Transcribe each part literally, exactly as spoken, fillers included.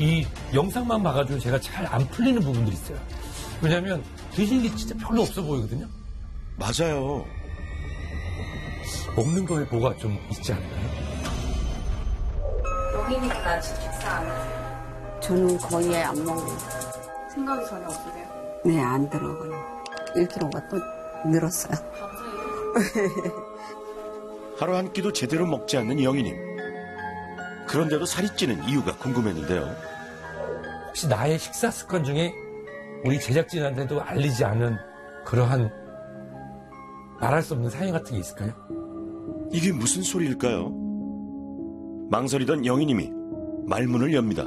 이 영상만 봐가지고 제가 잘 안 풀리는 부분들이 있어요. 왜냐하면 드시는 게 진짜 별로 없어 보이거든요. 맞아요. 먹는 거에 뭐가 좀 있지 않나요? 여기니까 식사 안 하세요? 저는 거의 안 먹어요. 생각이 전혀 없으세요? 네, 안 들어가요. 일 킬로그램가 또 늘었어요. 하루 한 끼도 제대로 먹지 않는 영희님. 그런데도 살이 찌는 이유가 궁금했는데요. 혹시 나의 식사 습관 중에 우리 제작진한테도 알리지 않은 그러한 말할 수 없는 사연 같은 게 있을까요? 이게 무슨 소리일까요? 망설이던 영희님이 말문을 엽니다.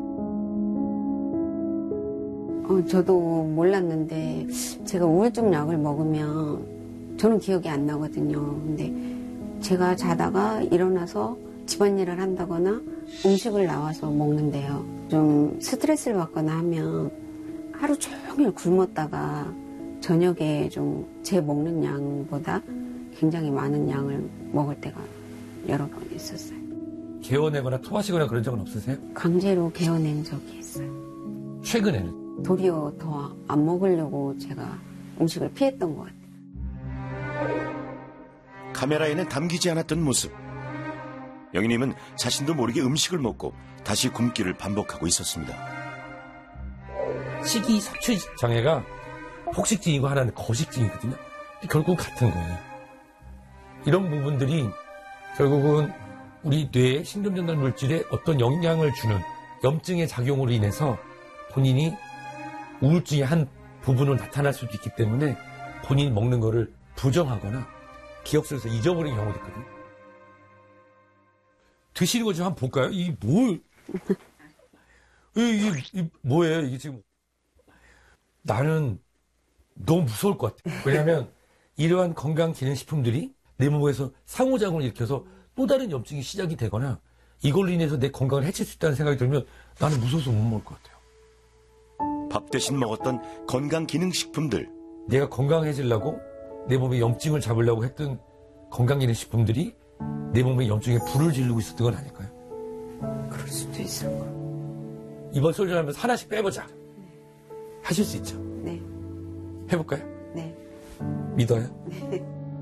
어, 저도 몰랐는데 제가 우울증 약을 먹으면 저는 기억이 안 나거든요. 근데 제가 자다가 일어나서 집안일을 한다거나 음식을 나와서 먹는데요. 좀 스트레스를 받거나 하면 하루 종일 굶었다가 저녁에 좀 제 먹는 양보다 굉장히 많은 양을 먹을 때가 여러 번 있었어요. 개워내거나 토하시거나 그런 적은 없으세요? 강제로 개어낸 적이 있어요. 최근에는? 도리어 더 안 먹으려고 제가 음식을 피했던 것 같아요. 카메라에는 담기지 않았던 모습. 영희님은 자신도 모르게 음식을 먹고 다시 굶기를 반복하고 있었습니다. 식이 섭취 장애가 폭식증이고 하나는 거식증이거든요. 결국 같은 거예요. 이런 부분들이 결국은 우리 뇌에 신경전달 물질에 어떤 영향을 주는 염증의 작용으로 인해서 본인이 우울증의 한 부분으로 나타날 수도 있기 때문에 본인이 먹는 거를 부정하거나 기억 속에서 잊어버리는 경우도 있거든요. 드시는 거 좀 한번 볼까요? 이게 뭘? 이게, 이게 뭐예요? 이게 지금. 나는 너무 무서울 것 같아요. 왜냐하면 이러한 건강기능식품들이 내 몸에서 상호작용을 일으켜서 또 다른 염증이 시작이 되거나 이걸로 인해서 내 건강을 해칠 수 있다는 생각이 들면 나는 무서워서 못 먹을 것 같아요. 밥 대신 먹었던 건강기능식품들. 내가 건강해지려고 내 몸에 염증을 잡으려고 했던 건강기능식품들이 내 몸에 염증에 불을 지르고 있었던 건 아닐까요? 그럴 수도 있을 거예요. 이번 설전하면서 하나씩 빼보자. 하실 수 있죠? 네. 해볼까요? 네. 믿어요? 네.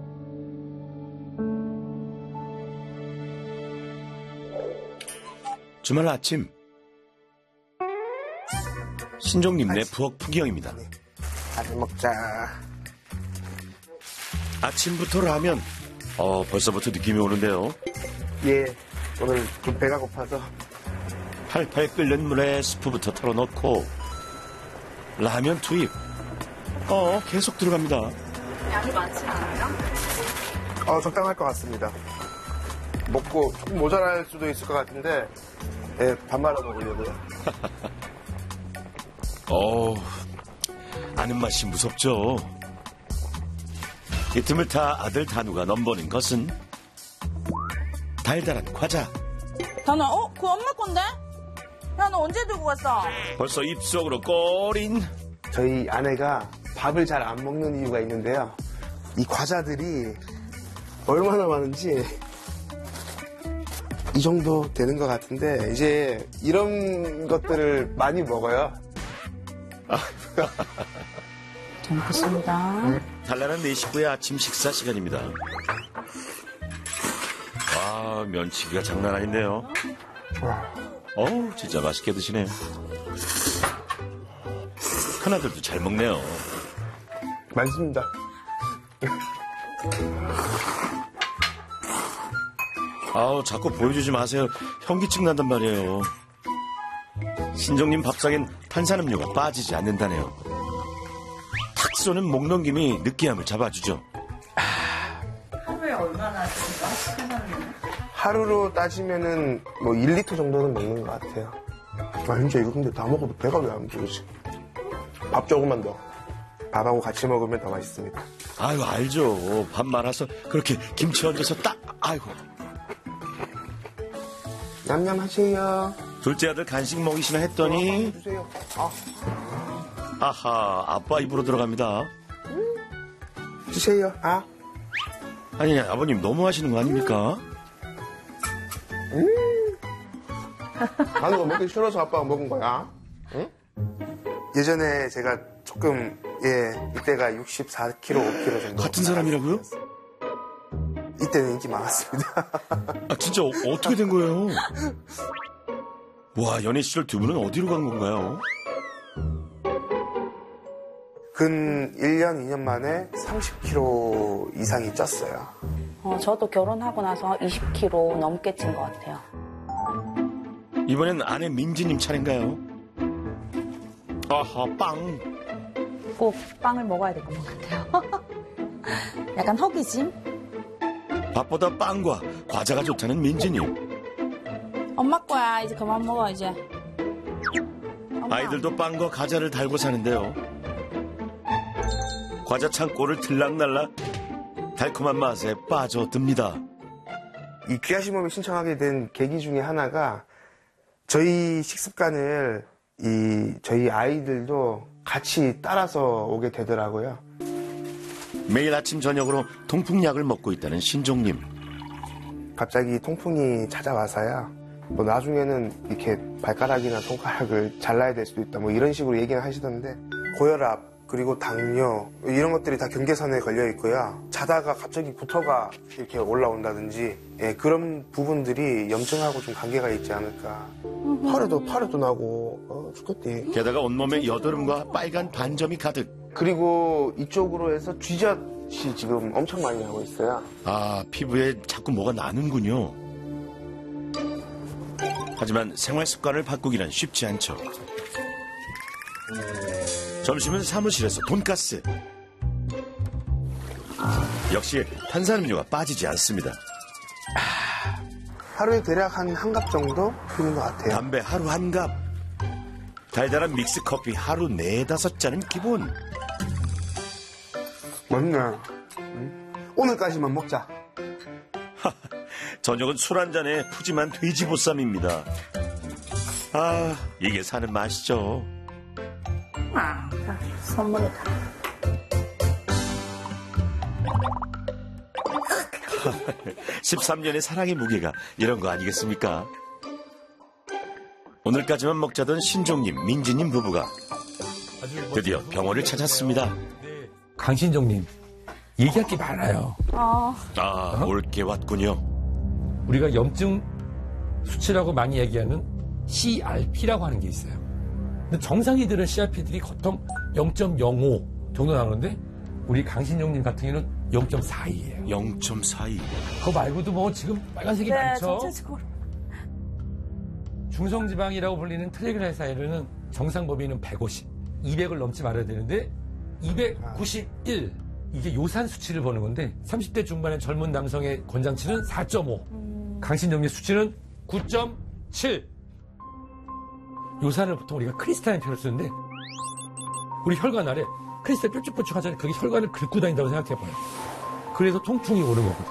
주말 아침. 신종님네 부엌 풍경입니다. 잘 먹자. 아침부터 라면. 어, 벌써부터 느낌이 오는데요. 예, 오늘 좀 배가 고파서. 팔팔 끓는 물에 스프부터 털어넣고 라면 투입. 어, 계속 들어갑니다. 양이 많지 않아요? 어, 적당할 것 같습니다. 먹고 조금 모자랄 수도 있을 것 같은데, 예, 밥 말아 먹으려고요. 어우, 아는 맛이 무섭죠. 이 틈을 타 아들 단우가 넘보는 것은 달달한 과자. 단우야, 어? 그거 엄마 건데? 야, 너 언제 들고 갔어? 벌써 입속으로 꼬린. 저희 아내가 밥을 잘 안 먹는 이유가 있는데요. 이 과자들이 얼마나 많은지 이 정도 되는 것 같은데, 이제 이런 것들을 많이 먹어요. 잘 먹겠습니다. 달달한 내 식구의 아침 식사 시간입니다. 와, 면치기가 장난 아닌데요. 어우, 진짜 맛있게 드시네요. 큰아들도 잘 먹네요. 맛있습니다. 아우, 자꾸 보여주지 마세요. 현기증 난단 말이에요. 신종님 밥상엔 탄산음료가 빠지지 않는다네요. 탁 쏘는 목 넘김이 느끼함을 잡아주죠. 하루에 얼마나 드세요? 하루로 따지면은 뭐 일 리터 정도는 먹는 것 같아요. 아, 진짜 이거 근데 다 먹어도 배가 왜 안 부르지? 밥 조금만 더. 밥하고 같이 먹으면 더 맛있습니다. 아유, 알죠. 밥 말아서 그렇게 김치 얹어서 딱, 아이고. 냠냠 하세요. 둘째 아들 간식 먹이시나 했더니, 주세요. 아. 아하, 아빠 입으로 들어갑니다. 주세요. 아. 아니, 아버님 너무 하시는 거 아닙니까? 음. 가는 거 먹기 싫어서 아빠가 먹은 거야. 응? 예전에 제가 조금 예 이때가 육십사 킬로그램, 오 킬로그램 정도. 같은 사람이라고요? 이때는 인기 많았습니다. 아, 진짜 어, 어떻게 된 거예요? 와, 연애 시절 두 분은 어디로 간 건가요? 근 일 년, 이 년 만에 삼십 킬로그램 이상이 쪘어요. 어, 저도 결혼하고 나서 이십 킬로그램 넘게 찐 것 같아요. 이번엔 아내 민지님 차례인가요? 아하, 빵. 꼭 빵을 먹어야 될 것 같아요. 약간 허기짐? 밥보다 빵과 과자가 좋다는 민지님. 엄마 거야. 이제 그만 먹어, 이제. 엄마. 아이들도 빵과 과자를 달고 사는데요. 과자 창고를 들락날락 달콤한 맛에 빠져듭니다. 이 귀하시몸이 신청하게 된 계기 중에 하나가 저희 식습관을 이 저희 아이들도 같이 따라서 오게 되더라고요. 매일 아침 저녁으로 통풍약을 먹고 있다는 신종님. 갑자기 통풍이 찾아와서요. 뭐 나중에는 이렇게 발가락이나 손가락을 잘라야 될 수도 있다. 뭐 이런 식으로 얘기는 하시던데 고혈압 그리고 당뇨 이런 것들이 다 경계선에 걸려 있고요. 자다가 갑자기 구토가 이렇게 올라온다든지 예, 그런 부분들이 염증하고 좀 관계가 있지 않을까. 팔에도 팔에도 나고 어, 죽겠대. 게다가 온몸에 여드름과 빨간 반점이 가득. 그리고 이쪽으로 해서 쥐젖이 지금 엄청 많이 나고 있어요. 아, 피부에 자꾸 뭐가 나는군요. 하지만 생활 습관을 바꾸기란 쉽지 않죠. 점심은 사무실에서 돈가스. 역시 탄산음료가 빠지지 않습니다. 하루에 대략 한 한 갑 정도 피는 것 같아요. 담배 하루 한 갑. 달달한 믹스 커피 하루 네다섯 잔은 기본. 맞네. 응? 오늘까지만 먹자. 저녁은 술 한 잔에 푸짐한 돼지보쌈입니다. 아, 이게 사는 맛이죠. 아, 선물이다. 십삼 년의 사랑의 무게가 이런 거 아니겠습니까? 오늘까지만 먹자던 신종님, 민지님 부부가 드디어 병원을 찾았습니다. 강신정님, 얘기할 게 많아요. 아, 아, 올게 왔군요. 우리가 염증 수치라고 많이 얘기하는 씨알피라고 하는 게 있어요. 근데 정상이들은 씨알피들이 보통 영 점 영오 정도 나오는데 우리 강신정님 같은 경우는 영 점 사이예요. 영 점 사이. 그거 말고도 뭐 지금 빨간색이 네, 많죠. 전체적으로. 중성지방이라고 불리는 트라이글라이사이드는 정상 범위는 백오십, 이백을 넘지 말아야 되는데 이백구십일 이게 요산 수치를 보는 건데 삼십 대 중반의 젊은 남성의 권장치는 사 점 오, 음. 강신정리 수치는 구 점 칠. 요산을 보통 우리가 크리스탈인 표를 쓰는데 우리 혈관 아래 크리스탈 뾰족뾰족 하잖아요. 그게 혈관을 긁고 다닌다고 생각해봐요. 그래서 통풍이 오는 거거든.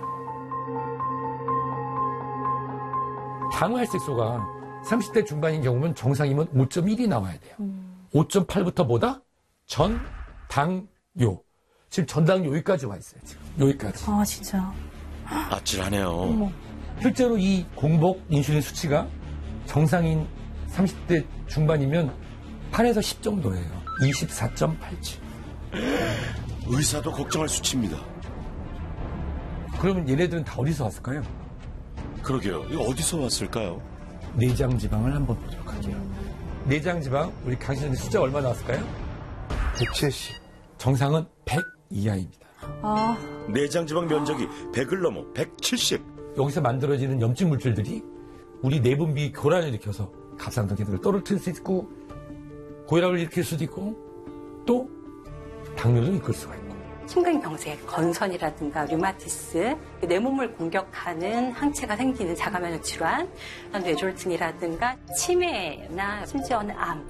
당화혈색소가 삼십 대 중반인 경우면 정상이면 오 점 일이 나와야 돼요. 음. 오 점 팔부터 뭐다? 전, 당, 요. 지금 전당 여기까지 와 있어요. 지금 여기까지. 아, 진짜. 아찔하네요. 어머. 실제로 이 공복 인슐린 수치가 정상인 삼십 대 중반이면 팔에서 십 정도예요. 이십사 점 팔칠. 의사도 걱정할 수치입니다. 그러면 얘네들은 다 어디서 왔을까요? 그러게요. 이거 어디서 왔을까요? 내장 지방을 한번 보도록 할게요. 내장 지방, 우리 강신님 숫자 얼마 나왔을까요? 백칠십. 정상은 백 이하입니다. 아, 내장지방 면적이 백을 넘어 백칠십. 여기서 만들어지는 염증 물질들이 우리 내분비 교란을 일으켜서 갑상선계를 떨어뜨릴 수 있고 고혈압을 일으킬 수도 있고 또 당뇨도 이끌 수가 있고. 심근경색, 건선이라든가 류마티스, 내 몸을 공격하는 항체가 생기는 자가면역 질환, 뇌졸중이라든가 치매나 심지어는 암.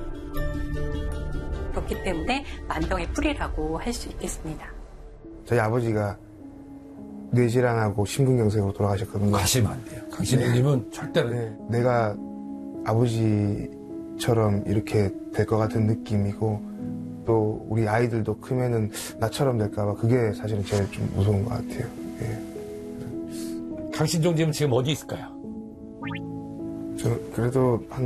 그렇기 때문에 만병의 뿌리라고 할 수 있겠습니다. 저희 아버지가 뇌질환하고 심근경색으로 돌아가셨거든요. 가시면 안 돼요. 강신님은 네. 절대로. 네, 내가 아버지처럼 이렇게 될 것 같은 느낌이고 또 우리 아이들도 크면은 나처럼 될까봐 그게 사실은 제일 좀 무서운 것 같아요. 예. 강신종님은 지금 어디 있을까요? 저 그래도 한